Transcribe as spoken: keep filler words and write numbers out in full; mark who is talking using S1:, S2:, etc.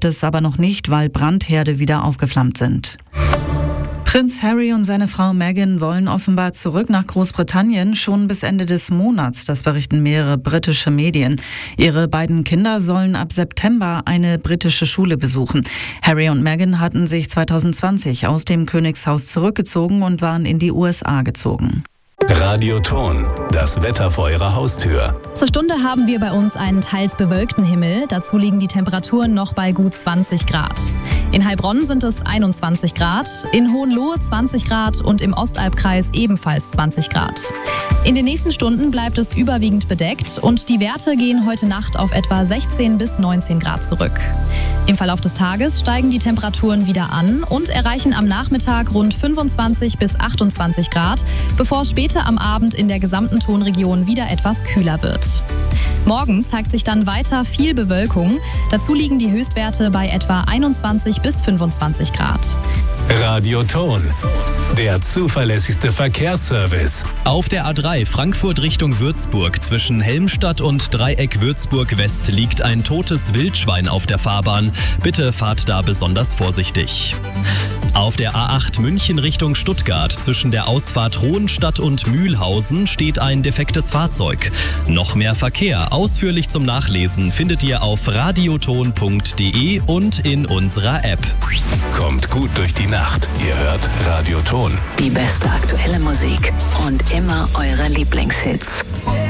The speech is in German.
S1: gibt es aber noch nicht, weil Brandherde wieder aufgeflammt sind. Prinz Harry und seine Frau Meghan wollen offenbar zurück nach Großbritannien, schon bis Ende des Monats, das berichten mehrere britische Medien. Ihre beiden Kinder sollen ab September eine britische Schule besuchen. Harry und Meghan hatten sich zwanzig zwanzig aus dem Königshaus zurückgezogen und waren in die U S A gezogen.
S2: Radio Ton, das Wetter vor Ihrer Haustür.
S3: Zur Stunde haben wir bei uns einen teils bewölkten Himmel. Dazu liegen die Temperaturen noch bei gut zwanzig Grad. In Heilbronn sind es einundzwanzig Grad, in Hohenlohe zwanzig Grad und im Ostalbkreis ebenfalls zwanzig Grad. In den nächsten Stunden bleibt es überwiegend bedeckt und die Werte gehen heute Nacht auf etwa sechzehn bis neunzehn Grad zurück. Im Verlauf des Tages steigen die Temperaturen wieder an und erreichen am Nachmittag rund fünfundzwanzig bis achtundzwanzig Grad, bevor später am Abend in der gesamten Tonregion wieder etwas kühler wird. Morgen zeigt sich dann weiter viel Bewölkung. Dazu liegen die Höchstwerte bei etwa einundzwanzig bis fünfundzwanzig Grad.
S2: Radio Ton, der zuverlässigste Verkehrsservice.
S4: Auf der A drei Frankfurt Richtung Würzburg zwischen Helmstadt und Dreieck Würzburg West liegt ein totes Wildschwein auf der Fahrbahn. Bitte fahrt da besonders vorsichtig. Auf der A acht München Richtung Stuttgart zwischen der Ausfahrt Hohenstadt und Mühlhausen steht ein defektes Fahrzeug. Noch mehr Verkehr ausführlich zum Nachlesen findet ihr auf radioton punkt de und in unserer App.
S2: Kommt gut durch die Nacht. Ihr hört Radio Ton.
S5: Die beste aktuelle Musik und immer eure Lieblingshits.